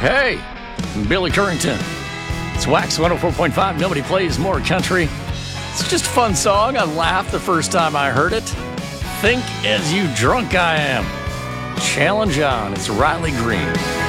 Hey, I'm Billy Currington. It's Wax 104.5. Nobody plays more country. It's just a fun song. I laughed the first time I heard it. Think as you drunk I am. Challenge on. It's Riley Green.